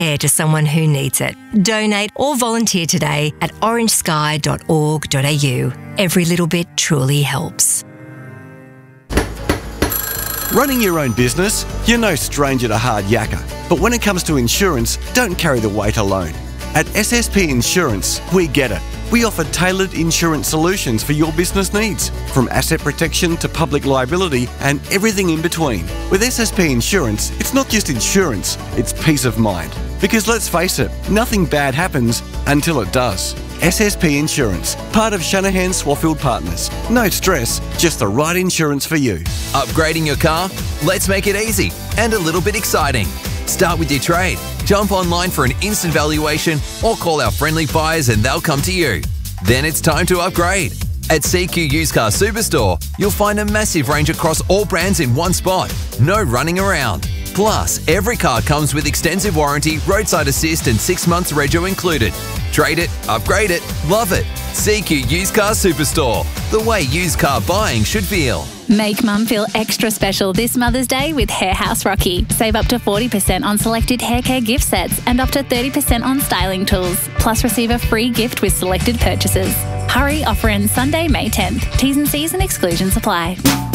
care to someone who needs it. Donate or volunteer today at orangesky.org.au. Every little bit truly helps. Running your own business, you're no stranger to hard yakka. But when it comes to insurance, don't carry the weight alone. At SSP Insurance, we get it. We offer tailored insurance solutions for your business needs, from asset protection to public liability and everything in between. With SSP Insurance, it's not just insurance, it's peace of mind. Because let's face it, nothing bad happens until it does. SSP Insurance, part of Shanahan Swaffield Partners. No stress, just the right insurance for you. Upgrading your car? Let's make it easy and a little bit exciting. Start with your trade. Jump online for an instant valuation or call our friendly buyers and they'll come to you. Then it's time to upgrade. At CQ Used Car Superstore, you'll find a massive range across all brands in one spot. No running around. Plus, every car comes with extensive warranty, roadside assist and 6 months rego included. Trade it, upgrade it, love it. CQ Used Car Superstore. The way used car buying should feel. Make mum feel extra special this Mother's Day with Hair House Rocky. Save up to 40% on selected hair care gift sets and up to 30% on styling tools. Plus receive a free gift with selected purchases. Hurry, offer ends Sunday, May 10th. T's and C's and exclusions apply.